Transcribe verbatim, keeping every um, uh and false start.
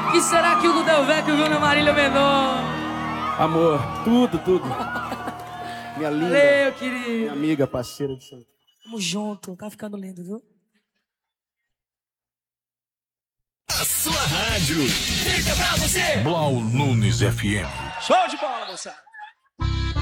que será que o Del Vecchio viu na Marília Menor? Amor, tudo, tudo. Minha linda. Valeu, querido. Minha amiga, parceira de São. Tamo junto, tá ficando lindo, viu? A sua rádio fica pra você. Blau Nunes F M. Show de bola, moçada.